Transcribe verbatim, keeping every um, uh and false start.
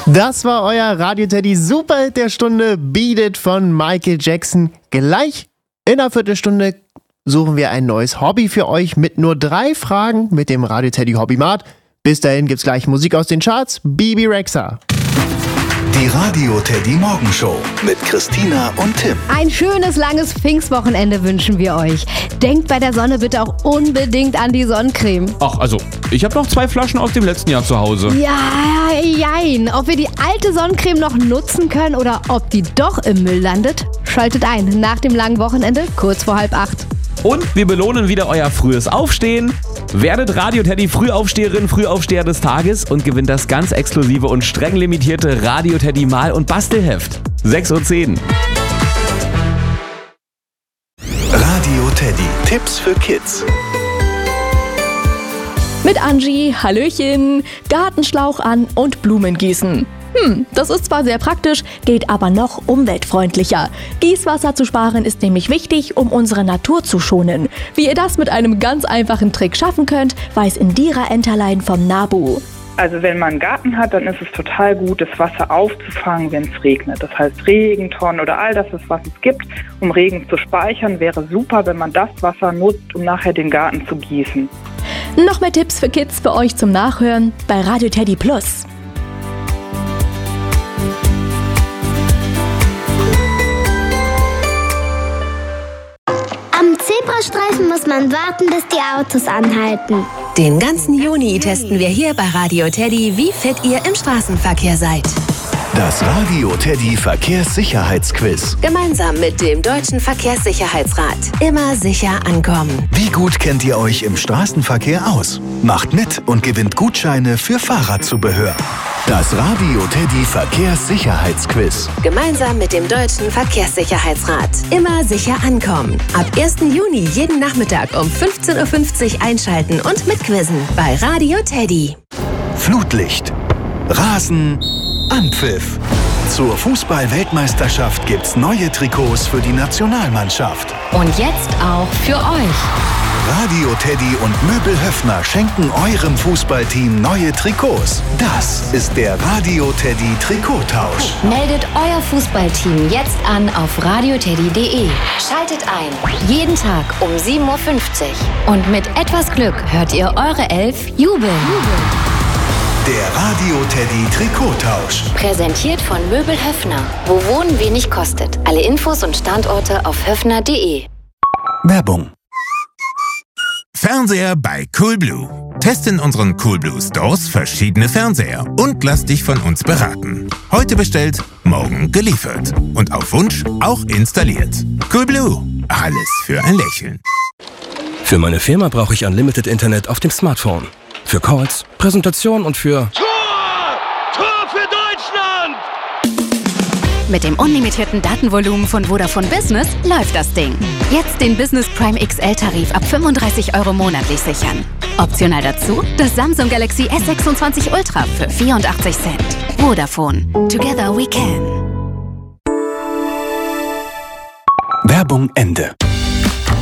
Das war euer Radio-Teddy Superhit der Stunde, Beat It von Michael Jackson. Gleich in einer Viertelstunde suchen wir ein neues Hobby für euch mit nur drei Fragen mit dem Radio-Teddy Hobbymat. Bis dahin gibt's gleich Musik aus den Charts. Bibi Rexha. Die Radio-Teddy Morgenshow mit Christina und Tim. Ein schönes, langes Pfingstwochenende wünschen wir euch. Denkt bei der Sonne bitte auch unbedingt an die Sonnencreme. Ach, also, ich habe noch zwei Flaschen aus dem letzten Jahr zu Hause. Ja, jein. Ob wir die alte Sonnencreme noch nutzen können oder ob die doch im Müll landet, schaltet ein nach dem langen Wochenende, kurz vor halb acht. Und wir belohnen wieder euer frühes Aufstehen. Werdet Radio-Teddy Frühaufsteherin, Frühaufsteher des Tages und gewinnt das ganz exklusive und streng limitierte Radio-Teddy Mal- und Bastelheft. sechs Uhr zehn. Radio-Teddy. Tipps für Kids. Mit Angie, Hallöchen, Gartenschlauch an und Blumen gießen. Hm, das ist zwar sehr praktisch, geht aber noch umweltfreundlicher. Gießwasser zu sparen ist nämlich wichtig, um unsere Natur zu schonen. Wie ihr das mit einem ganz einfachen Trick schaffen könnt, weiß Indira Enterlein vom NABU. Also wenn man einen Garten hat, dann ist es total gut, das Wasser aufzufangen, wenn es regnet. Das heißt Regentonnen oder all das, was es gibt, um Regen zu speichern, wäre super, wenn man das Wasser nutzt, um nachher den Garten zu gießen. Noch mehr Tipps für Kids für euch zum Nachhören bei Radio-Teddy Plus. Am Zebrastreifen muss man warten, bis die Autos anhalten. Den ganzen Juni testen wir hier bei Radio-Teddy, wie fit ihr im Straßenverkehr seid. Das Radio-Teddy Verkehrssicherheitsquiz. Gemeinsam mit dem Deutschen Verkehrssicherheitsrat. Immer sicher ankommen. Wie gut kennt ihr euch im Straßenverkehr aus? Macht mit und gewinnt Gutscheine für Fahrradzubehör. Das Radio-Teddy Verkehrssicherheitsquiz. Gemeinsam mit dem Deutschen Verkehrssicherheitsrat. Immer sicher ankommen. Ab ersten Juni jeden Nachmittag um fünfzehn Uhr fünfzig einschalten und mitquizzen bei Radio-Teddy. Flutlicht. Rasen. Anpfiff. Zur Fußball-Weltmeisterschaft gibt's neue Trikots für die Nationalmannschaft. Und jetzt auch für euch. Radio-Teddy und Möbel Höffner schenken eurem Fußballteam neue Trikots. Das ist der Radio-Teddy Trikottausch. Meldet euer Fußballteam jetzt an auf radioteddy punkt de. Schaltet ein. Jeden Tag um sieben Uhr fünfzig. Und mit etwas Glück hört ihr eure Elf jubeln. Der Radio-Teddy Trikottausch. Präsentiert von Möbel Höffner. Wo Wohnen wenig kostet. Alle Infos und Standorte auf höffner punkt de. Werbung. Fernseher bei Coolblue. Teste in unseren Coolblue Stores verschiedene Fernseher und lass dich von uns beraten. Heute bestellt, morgen geliefert. Und auf Wunsch auch installiert. Coolblue. Alles für ein Lächeln. Für meine Firma brauche ich Unlimited Internet auf dem Smartphone. Für Calls, Präsentation und für... Tor! Tor für Deutschland! Mit dem unlimitierten Datenvolumen von Vodafone Business läuft das Ding. Jetzt den Business Prime X L-Tarif ab fünfunddreißig Euro monatlich sichern. Optional dazu das Samsung Galaxy S sechsundzwanzig Ultra für vierundachtzig Cent. Vodafone. Together we can. Werbung Ende.